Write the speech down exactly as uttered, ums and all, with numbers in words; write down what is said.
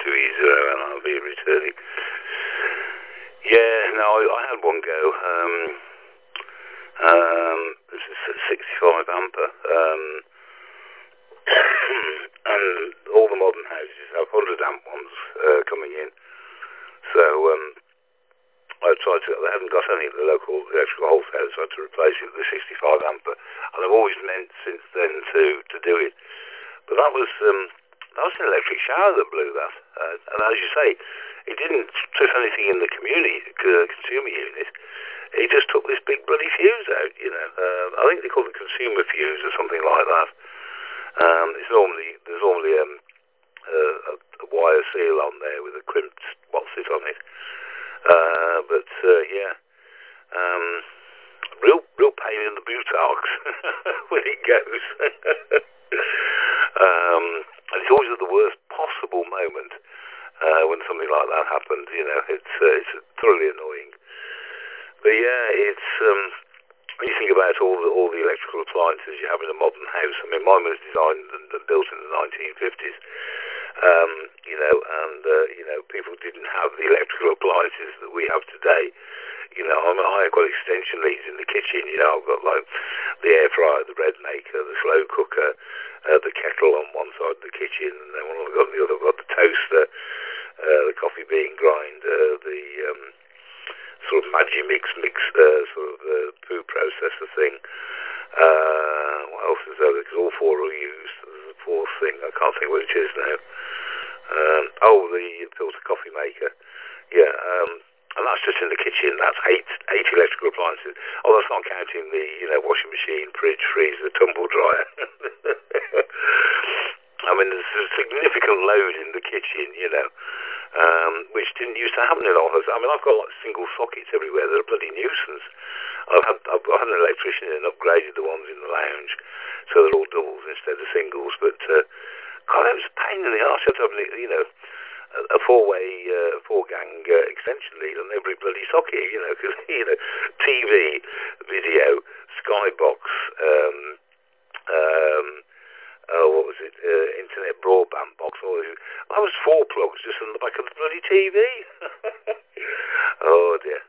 too easy, and I'll be returning. Yeah, no, I, I had one go. Um, um, this is a sixty-five ampere, um, and all the modern houses have one hundred amp ones uh, coming in. So um, I tried to. They haven't got any of the local electrical wholesalers, so I had to replace it with a sixty-five ampere, and I've always meant since then to to do it. But that was um, that was an electric shower that blew that, uh, and as you say, it didn't trip anything in the community uh, consumer unit. It just took this big bloody fuse out. You know, uh, I think they call it consumer fuse or something like that. Um, it's normally there's normally um, uh, a, a wire seal on there with a crimped what's it on it. Uh, but uh, yeah, um, real real pain in the buttocks when it goes. um, and it's always at the worst possible moment uh, when something like that happens. You know, it's uh, it's thoroughly annoying. But yeah, it's um, when you think about all the all the electrical appliances you have in a modern house. I mean, mine was designed and, and built in the nineteen fifties. Um, you know, and uh, you know, people didn't have the electrical appliances that we have today. You know, I'm, I've got extension leads in the kitchen. You know, I've got like the air fryer, the bread maker, the slow cooker, uh, the kettle on one side of the kitchen, and then when I've got the other, I've got the toaster, uh, the coffee bean grinder, the um, sort of Magimix mix, uh, sort of uh, food processor thing. Uh, what else is there? Because all four are used. There's a fourth thing. I can't think what it is now. Um, oh, the filter coffee maker. Yeah, um, and that's just in the kitchen. That's eight eight electrical appliances. Oh, that's not counting the you know washing machine, fridge, freezer, tumble dryer. I mean, there's a significant load in the kitchen, you know, um, which didn't used to happen in our house. I mean, I've got like single sockets everywhere. They're a bloody nuisance. I've had I've had an electrician and upgraded the ones in the lounge, so they're all doubles instead of singles. But uh, God, that was a pain in the arse. You have to have, you know, a four-way, uh, four-gang uh, extension lead on every bloody socket, you know, because, you know, T V, video, Skybox, um, um, oh, what was it, uh, internet broadband box, all this. That was four plugs just on the back of the bloody T V. Oh, dear.